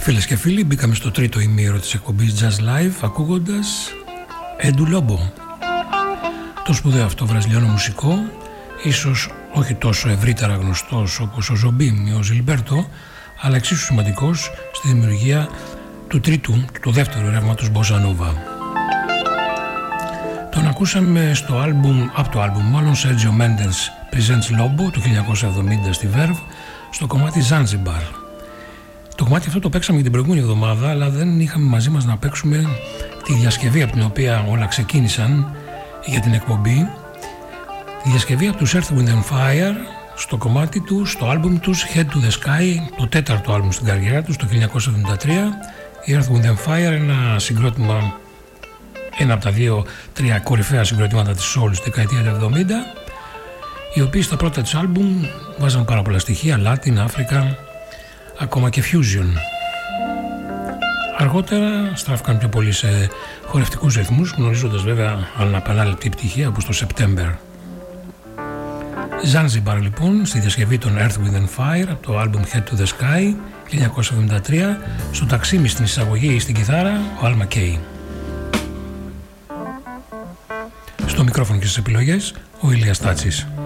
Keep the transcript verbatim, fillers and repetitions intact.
Φίλες και φίλοι, μπήκαμε στο τρίτο ημίωρο της εκπομπής Jazz Live ακούγοντας Έντου Λόμπο. Το σπουδαίο αυτό βραζιλιάνο μουσικό, ίσως όχι τόσο ευρύτερα γνωστός όπως ο Ζομπίμ ή ο Ζιλμπέρτο, αλλά εξίσου σημαντικός στη δημιουργία του τρίτου, του δεύτερου ρεύματος Bossa Nova. Τον ακούσαμε στο άλμπουμ, από το άλμπουμ μάλλον, Sergio Mendes Presents Lobo του χίλια εννιακόσια εβδομήντα στη Verve, στο κομμάτι Zanzibar. Το κομμάτι αυτό το παίξαμε και την προηγούμενη εβδομάδα, αλλά δεν είχαμε μαζί μας να παίξουμε τη διασκευή από την οποία όλα ξεκίνησαν για την εκπομπή. Τη διασκευή από τους Earth, Wind and Fire στο κομμάτι του, στο άλμπουμ τους Head to the Sky, το τέταρτο άλμπουμ στην καριέρα τους, το χίλια εννιακόσια εβδομήντα τρία. Η Earth, Wind and Fire, ένα συγκρότημα, ένα από τα δύο-τρία κορυφαία συγκροτήματα της soul στη δεκαετία του εβδομήντα, οι οποίοι στα πρώτα τους άλμπουμ βάζαν πάρα πολλά στοιχεία, Latin, Africa, ακόμα και fusion. Αργότερα στράφηκαν πιο πολύ σε χορευτικούς ρυθμούς, γνωρίζοντας βέβαια αναπανάληπτη πτυχία όπως το September. Zanzibar λοιπόν, στη διασκευή των Earth, Wind and Fire από το album Head to the Sky χίλια εννιακόσια εβδομήντα τρία, στο ταξίμι στην εισαγωγή στην κιθάρα ο Al McKay. Στο μικρόφωνο και στις επιλογές ο Ηλίας Τάτσης.